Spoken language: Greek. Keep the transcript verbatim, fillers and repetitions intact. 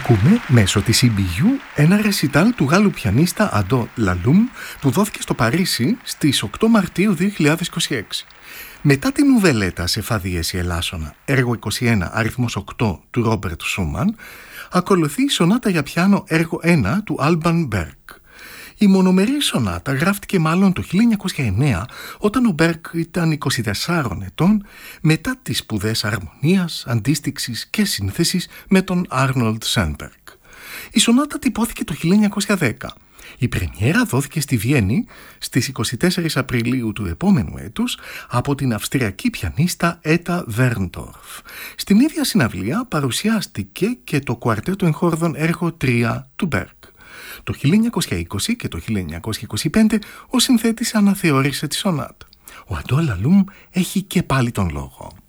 Ακούμε μέσω της σι μπι γιου ένα ρεσιτάλ του Γάλλου πιανίστα Αντώ Λαλούμ που δόθηκε στο Παρίσι στις οκτώ Μαρτίου δύο χιλιάδες είκοσι έξι. Μετά την νουβελέτα σε φα διέση ελάσσονα, έργο είκοσι ένα αριθμός οκτώ του Ρόμπερτ Σούμαν, ακολουθεί η σονάτα για πιάνο έργο ένα του Άλμπαν Μπέρκ. Η μονομερή σονάτα γράφτηκε μάλλον το χίλια εννιακόσια εννέα, όταν ο Μπέρκ ήταν είκοσι τεσσάρων ετών, μετά τις σπουδές αρμονίας, αντίστοιξης και σύνθεσης με τον Άρνολντ Σένμπεργκ. Η σονάτα τυπώθηκε το χίλια εννιακόσια δέκα. Η πρεμιέρα δόθηκε στη Βιέννη στις εικοστή τέταρτη Απριλίου του επόμενου έτους από την αυστριακή πιανίστα Έτα Βέρντορφ. Στην ίδια συναυλία παρουσιάστηκε και το κουαρτέτο εγχόρδων έργο τρία του Μπέρκ. Το χίλια εννιακόσια είκοσι και το χίλια εννιακόσια είκοσι πέντε ο συνθέτης αναθεώρησε τη σονάτα. Ο Αντώ Λαλούμ έχει και πάλι τον λόγο.